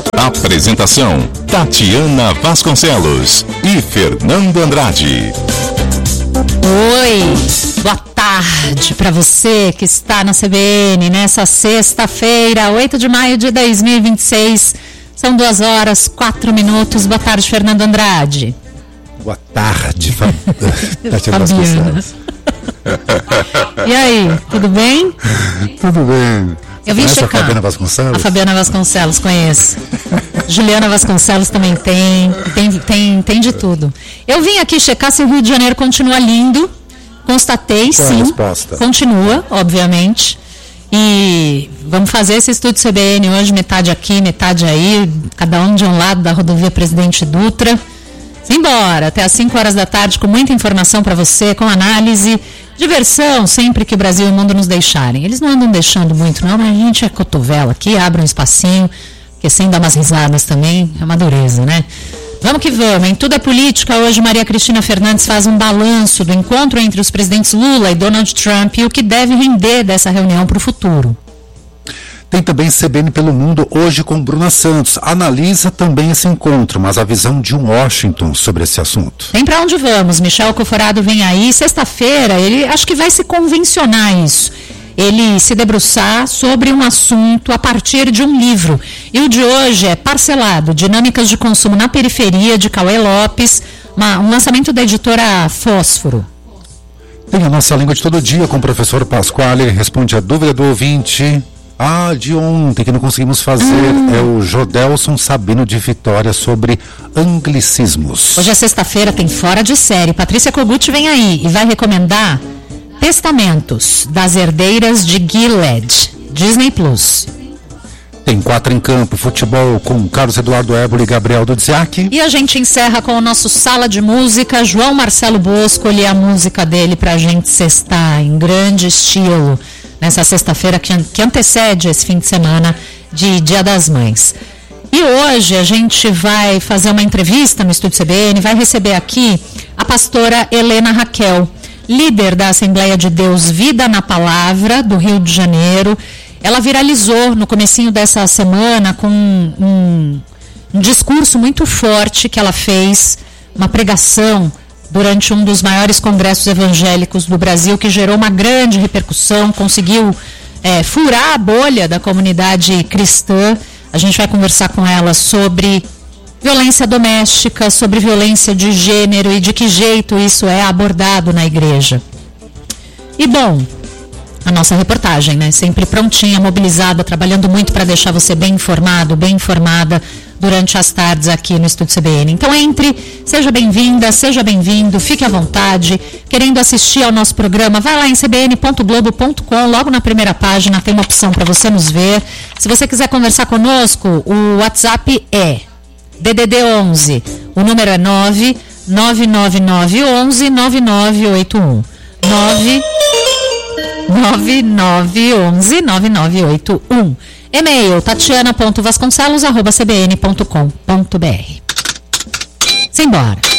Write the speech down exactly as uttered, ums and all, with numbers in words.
Apresentação: Tatiana Vasconcelos e Fernando Andrade. Oi, boa tarde para você que está na C B N nessa sexta-feira, oito de maio de dois mil e vinte e seis. São duas horas, quatro minutos. Boa tarde, Fernando Andrade. Boa tarde, Fa... Tatiana Vasconcelos. E aí, tudo bem? Tudo bem. Eu vim Conhece checar. a Fabiana Vasconcelos? A Fabiana Vasconcelos, conheço. Juliana Vasconcelos também tem, tem, tem, tem de tudo. Eu vim aqui checar se o Rio de Janeiro continua lindo. Constatei, Qual sim. a resposta? Continua, obviamente. E vamos fazer esse estudo C B N hoje, metade aqui, metade aí, cada um de um lado da rodovia Presidente Dutra. Simbora, até às cinco horas da tarde, com muita informação para você, com análise, diversão, sempre que o Brasil e o mundo nos deixarem. Eles não andam deixando muito não, mas a gente é cotovela aqui, abre um espacinho, porque sem dar umas risadas também é uma dureza, né? Vamos que vamos, em Tudo é Política, hoje Maria Cristina Fernandes faz um balanço do encontro entre os presidentes Lula e Donald Trump e o que deve render dessa reunião para o futuro. Tem também C B N pelo Mundo hoje com Bruna Santos. Analisa também esse encontro, mas a visão de Washington sobre esse assunto. Tem pra onde vamos, Michel Coforado vem aí, sexta-feira, ele acho que vai se convencionar isso. Ele se debruçar sobre um assunto a partir de um livro. E o de hoje é Parcelado, Dinâmicas de Consumo na Periferia, de Cauê Lopes, uma, um lançamento da editora Fósforo. Tem a nossa língua de todo dia com o professor Pasquale, responde a dúvida do ouvinte. Ah, de ontem que não conseguimos fazer, hum. é o Jodelson Sabino de Vitória sobre anglicismos. Hoje é sexta-feira, tem Fora de Série. Patrícia Kogut vem aí e vai recomendar Testamentos das Herdeiras de Gilead, Disney Plus. Tem Quatro em Campo, futebol com Carlos Eduardo Ébolo e Gabriel Dudziak. E a gente encerra com o nosso Sala de Música. João Marcelo Boa escolheu a música dele pra gente sextar em grande estilo nessa sexta-feira que, que antecede esse fim de semana de Dia das Mães. E hoje a gente vai fazer uma entrevista no Estúdio C B N, vai receber aqui a pastora Helena Raquel, líder da Assembleia de Deus Vida na Palavra, do Rio de Janeiro. Ela viralizou no comecinho dessa semana com um, um, um discurso muito forte que ela fez, uma pregação durante um dos maiores congressos evangélicos do Brasil, que gerou uma grande repercussão, conseguiu é, furar a bolha da comunidade cristã. A gente vai conversar com ela sobre violência doméstica, sobre violência de gênero e de que jeito isso é abordado na igreja. E bom, a nossa reportagem, né? Sempre prontinha, mobilizada, trabalhando muito para deixar você bem informado, bem informada durante as tardes aqui no Estúdio C B N. Então entre, seja bem-vinda, seja bem-vindo, fique à vontade. Querendo assistir ao nosso programa, vai lá em c b n ponto globo ponto com, logo na primeira página tem uma opção para você nos ver. Se você quiser conversar conosco, o WhatsApp é D D D onze, o número é nove nove nove nove onze nove nove oito um. nove nove nove onze nove nove oito um. E-mail tatiana ponto vasconcelos arroba c b n ponto com ponto b r. Simbora.